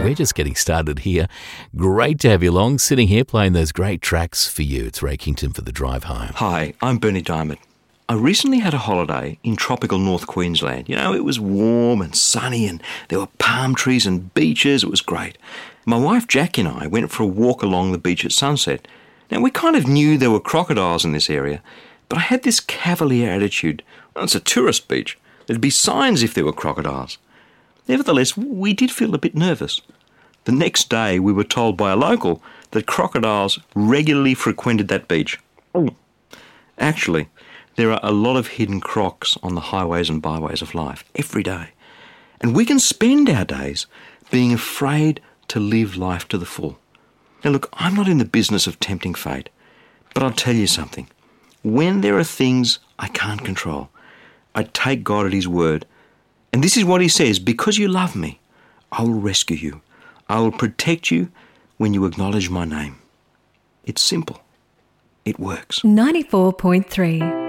we're just getting started here. Great to have you along, sitting here playing those great tracks for you. It's Ray Kington for The Drive Home. Hi, I'm Bernie Diamond. I recently had a holiday in tropical North Queensland. You know, it was warm and sunny and there were palm trees and beaches. It was great. My wife Jackie and I went for a walk along the beach at sunset. Now, we kind of knew there were crocodiles in this area, but I had this cavalier attitude. Well, it's a tourist beach. There'd be signs if there were crocodiles. Nevertheless, we did feel a bit nervous. The next day, we were told by a local that crocodiles regularly frequented that beach. Actually, there are a lot of hidden crocs on the highways and byways of life every day. And we can spend our days being afraid to live life to the full. Now look, I'm not in the business of tempting fate, but I'll tell you something. When there are things I can't control, I take God at his word. And this is what he says: because you love me, I will rescue you. I will protect you when you acknowledge my name. It's simple. It works. 94.3